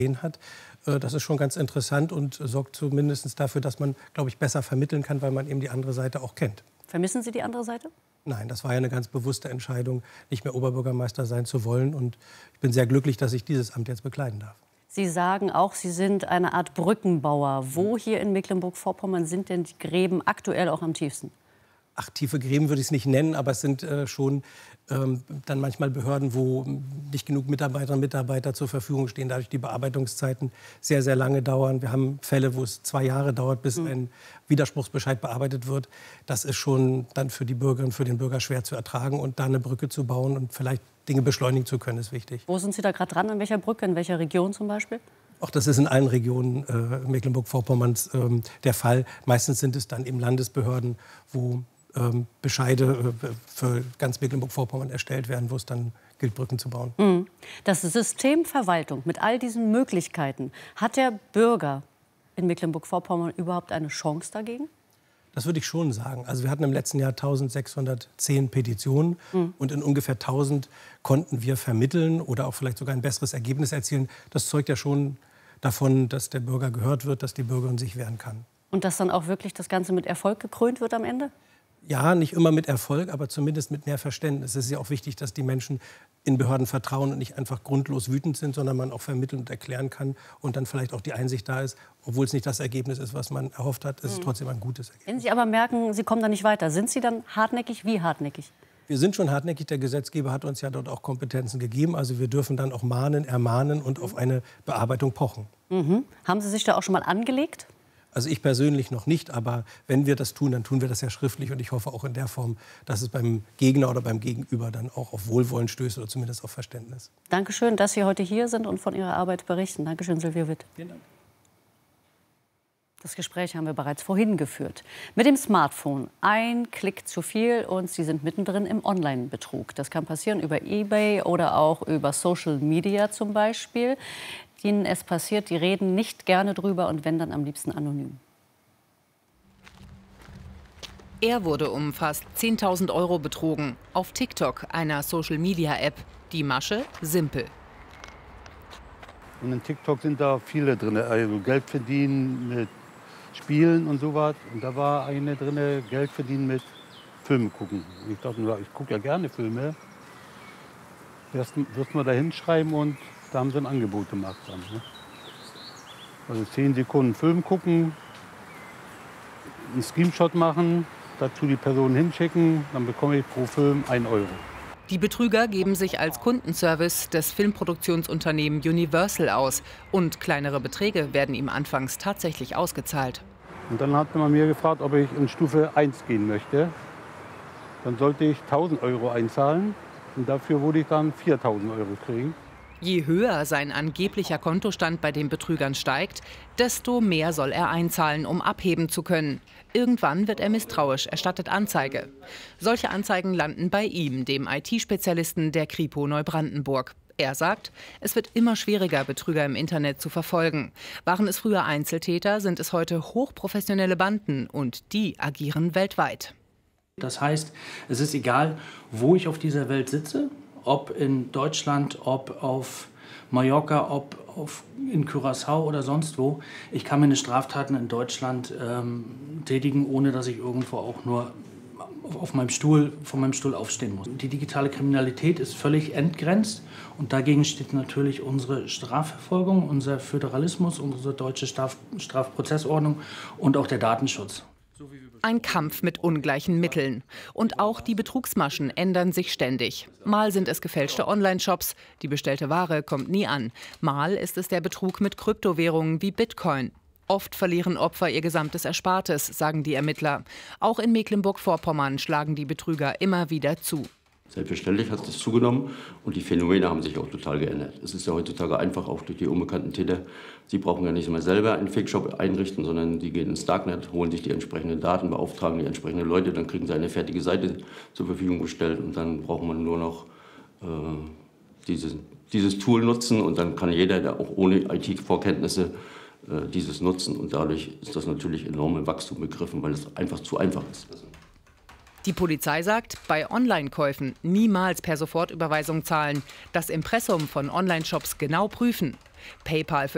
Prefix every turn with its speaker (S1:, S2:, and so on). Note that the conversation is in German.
S1: hat. Das ist schon ganz interessant und sorgt zumindest dafür, dass man, glaube ich, besser vermitteln kann, weil man eben die andere Seite auch kennt.
S2: Vermissen Sie die andere Seite?
S1: Nein, das war ja eine ganz bewusste Entscheidung, nicht mehr Oberbürgermeister sein zu wollen. Und ich bin sehr glücklich, dass ich dieses Amt jetzt bekleiden darf.
S2: Sie sagen auch, Sie sind eine Art Brückenbauer. Wo hier in Mecklenburg-Vorpommern sind denn die Gräben aktuell auch am tiefsten?
S1: Ach, tiefe Gräben würde ich es nicht nennen, aber es sind schon dann manchmal Behörden, wo nicht genug Mitarbeiterinnen und Mitarbeiter zur Verfügung stehen, dadurch die Bearbeitungszeiten sehr, sehr lange dauern. Wir haben Fälle, wo es 2 Jahre dauert, bis ein Widerspruchsbescheid bearbeitet wird. Das ist schon dann für die Bürgerinnen und für den Bürger schwer zu ertragen. Und da eine Brücke zu bauen und vielleicht Dinge beschleunigen zu können, ist wichtig.
S2: Wo sind Sie da gerade dran? An welcher Brücke? In welcher Region zum Beispiel?
S1: Auch das ist in allen Regionen Mecklenburg-Vorpommerns der Fall. Meistens sind es dann eben Landesbehörden, wo Bescheide für ganz Mecklenburg-Vorpommern erstellt werden, wo es dann gilt, Brücken zu bauen.
S2: Das System Verwaltung mit all diesen Möglichkeiten, hat der Bürger in Mecklenburg-Vorpommern überhaupt eine Chance dagegen?
S1: Das würde ich schon sagen. Also wir hatten im letzten Jahr 1610 Petitionen und in ungefähr 1000 konnten wir vermitteln oder auch vielleicht sogar ein besseres Ergebnis erzielen. Das zeugt ja schon davon, dass der Bürger gehört wird, dass die Bürgerin sich wehren kann.
S2: Und dass dann auch wirklich das Ganze mit Erfolg gekrönt wird am Ende?
S1: Ja, nicht immer mit Erfolg, aber zumindest mit mehr Verständnis. Es ist ja auch wichtig, dass die Menschen in Behörden vertrauen und nicht einfach grundlos wütend sind, sondern man auch vermitteln und erklären kann und dann vielleicht auch die Einsicht da ist, obwohl es nicht das Ergebnis ist, was man erhofft hat, ist es trotzdem ein gutes Ergebnis.
S2: Wenn Sie aber merken, Sie kommen da nicht weiter, sind Sie dann hartnäckig? Wie hartnäckig?
S1: Wir sind schon hartnäckig. Der Gesetzgeber hat uns ja dort auch Kompetenzen gegeben. Also wir dürfen dann auch mahnen, ermahnen und auf eine Bearbeitung pochen.
S2: Haben Sie sich da auch schon mal angelegt?
S1: Also ich persönlich noch nicht, aber wenn wir das tun, dann tun wir das ja schriftlich. Und ich hoffe auch in der Form, dass es beim Gegner oder beim Gegenüber dann auch auf Wohlwollen stößt oder zumindest auf Verständnis.
S2: Dankeschön, dass Sie heute hier sind und von Ihrer Arbeit berichten. Dankeschön, Silvio Witt.
S1: Vielen Dank.
S2: Das Gespräch haben wir bereits vorhin geführt. Mit dem Smartphone ein Klick zu viel und Sie sind mittendrin im Online-Betrug. Das kann passieren über eBay oder auch über Social Media zum Beispiel. Denen es passiert, die reden nicht gerne drüber und wenn, dann am liebsten anonym.
S3: Er wurde um fast 10.000 € betrogen. Auf TikTok, einer Social-Media-App. Die Masche simpel.
S4: Und in TikTok sind da viele drin, also Geld verdienen mit Spielen und sowas. Und da war eine drin, Geld verdienen mit Filme gucken. Und ich dachte, ich gucke ja gerne Filme. Wirst mal da hinschreiben und da haben sie ein Angebot gemacht. Dann, ne? Also 10 Sekunden Film gucken, einen Screenshot machen, dazu die Person hinschicken, dann bekomme ich pro Film 1 €.
S3: Die Betrüger geben sich als Kundenservice des Filmproduktionsunternehmens Universal aus. Und kleinere Beträge werden ihm anfangs tatsächlich ausgezahlt.
S4: Und dann hat man mir gefragt, ob ich in Stufe 1 gehen möchte. Dann sollte ich 1.000 € einzahlen und dafür würde ich dann 4.000 € kriegen.
S3: Je höher sein angeblicher Kontostand bei den Betrügern steigt, desto mehr soll er einzahlen, um abheben zu können. Irgendwann wird er misstrauisch, erstattet Anzeige. Solche Anzeigen landen bei ihm, dem IT-Spezialisten der Kripo Neubrandenburg. Er sagt, es wird immer schwieriger, Betrüger im Internet zu verfolgen. Waren es früher Einzeltäter, sind es heute hochprofessionelle Banden und die agieren weltweit.
S5: Das heißt, es ist egal, wo ich auf dieser Welt sitze, ob in Deutschland, ob auf Mallorca, ob in Curaçao oder sonst wo. Ich kann meine Straftaten in Deutschland tätigen, ohne dass ich irgendwo auch nur von meinem Stuhl aufstehen muss. Die digitale Kriminalität ist völlig entgrenzt und dagegen steht natürlich unsere Strafverfolgung, unser Föderalismus, unsere deutsche Strafprozessordnung und auch der Datenschutz.
S3: Ein Kampf mit ungleichen Mitteln. Und auch die Betrugsmaschen ändern sich ständig. Mal sind es gefälschte Online-Shops, die bestellte Ware kommt nie an. Mal ist es der Betrug mit Kryptowährungen wie Bitcoin. Oft verlieren Opfer ihr gesamtes Erspartes, sagen die Ermittler. Auch in Mecklenburg-Vorpommern schlagen die Betrüger immer wieder zu.
S6: Selbstverständlich hat es zugenommen und die Phänomene haben sich auch total geändert. Es ist ja heutzutage einfach, auch durch die unbekannten Täter. Sie brauchen ja nicht mehr selber einen Fake-Shop einrichten, sondern sie gehen ins Darknet, holen sich die entsprechenden Daten, beauftragen die entsprechenden Leute, dann kriegen sie eine fertige Seite zur Verfügung gestellt und dann braucht man nur noch dieses Tool nutzen und dann kann jeder, der auch ohne IT-Vorkenntnisse dieses nutzen und dadurch ist das natürlich enorm im Wachstum begriffen, weil es einfach zu einfach ist.
S3: Die Polizei sagt, bei Online-Käufen niemals per Sofortüberweisung zahlen, das Impressum von Online-Shops genau prüfen. PayPal für